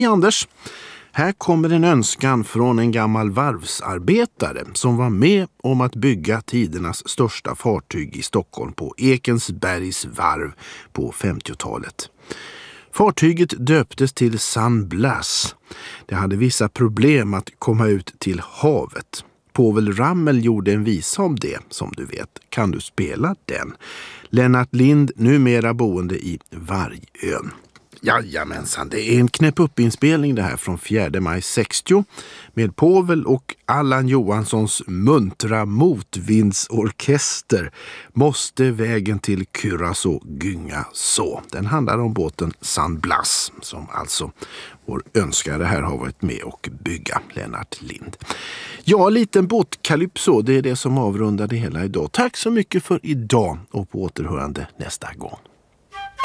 Anders, här kommer en önskan från en gammal varvsarbetare som var med om att bygga tidernas största fartyg i Stockholm på Ekensbergs varv på 50-talet. Fartyget döptes till San Blas. Det hade vissa problem att komma ut till havet. Povel Ramel gjorde en visa om det, som du vet. Kan du spela den? Lennart Lind, numera boende i Vargön. Jajamensan, det är en knäpp upp-inspelning det här från 4 maj 60 med Povel och Allan Johanssons muntra motvindsorkester Måste vägen till Curaçao gynga så. Den handlar om båten San Blas som alltså vår önskare här har varit med och bygga, Lennart Lind. Ja, liten båtkalypso, det är det som avrundar det hela idag. Tack så mycket för idag och på återhörande nästa gång.